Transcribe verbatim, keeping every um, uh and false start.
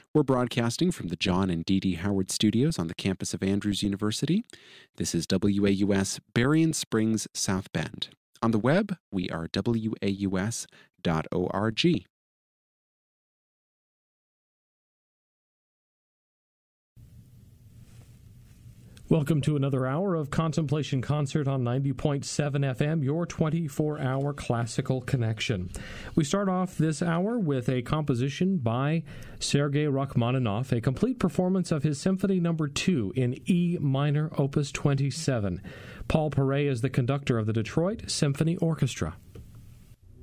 We're broadcasting from the John and Dee Dee Howard Studios on the campus of Andrews University. This is W A U S Berrien Springs, South Bend. On the web, we are W A U S dot org. Welcome to another hour of Contemplation Concert on ninety point seven F M, your twenty-four hour classical connection. We start off this hour with a composition by Sergei Rachmaninoff, a complete performance of his Symphony Number two in E minor, Opus twenty-seven. Paul Paray is the conductor of the Detroit Symphony Orchestra.